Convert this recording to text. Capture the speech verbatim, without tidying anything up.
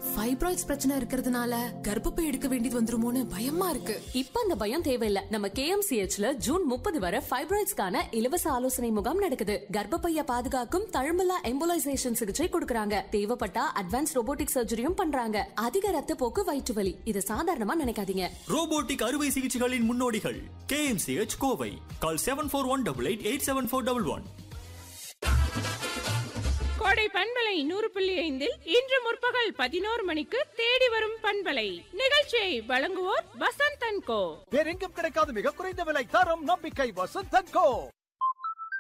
Fibroids பிரச்சனை இருக்கிறதுனால கர்ப்பப்பை எடுக்க வேண்டியது வந்துருமோன்னு பயமா இருக்கு. இப்ப அந்த பயம் தேவையில்ல. நம்ம கேஎம்சிஹெச்ல ஜூன் முப்பது வரை ஃபைப்ராய்ட்ஸ்க்கான இலவச ஆலோசனை முகாம் நடக்குது. கர்ப்பப்பைய பாதுகாக்கும் தழும்பலா எம்போலைசேஷன் சிகிச்சை கொடுக்கறாங்க. தேவைப்பட்டா அட்வான்ஸ் ரோபோட்டிக் சர்ஜரியும் பண்றாங்க. அதிக ரத்த போக்கு, வயிற்று வலி இது சாதாரணமா நினைக்காதீங்க. ரோபோட்டிக் அறுவை சிகிச்சைகளின் முன்னோடிகள் கேஎம்சிஹெச் கோவை. கால் seven four one double eight eight seven four double one. கோடை பண்பலை நூறு புள்ளி ஐந்தில் இன்று முற்பகல் பதினோரு மணிக்கு தேடி வரும் பண்பலை நிகழ்ச்சியை வழங்குவோர் வசந்த் அண்ட் கோ. வேறெங்கும் கிடைக்காத மிக குறைந்த விலை, தரம், நம்பிக்கை. வசந்த் அண்ட் கோ.